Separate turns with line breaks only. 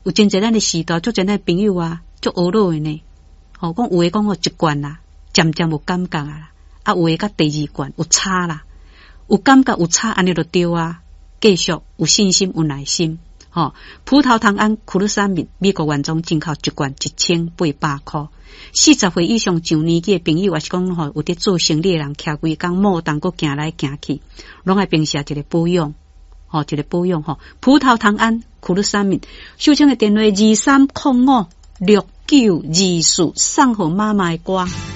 有真侪咱的时代，足侪咱朋友啊，足恶恼的呢。讲有诶讲一罐啦，渐渐有感觉啊，有诶甲第二罐有差啦，有感觉有差，安尼就对啊。继续有信心有耐心。葡萄糖胺库鲁沙米美国原装进口一罐1800块。40岁以上上年纪的朋友，还是讲有伫做生意的人，徛规工某当搁行来行去，拢爱平时一个保养，一个保养葡萄糖胺库鲁沙米，秀清的电话23056924，送互妈妈的歌。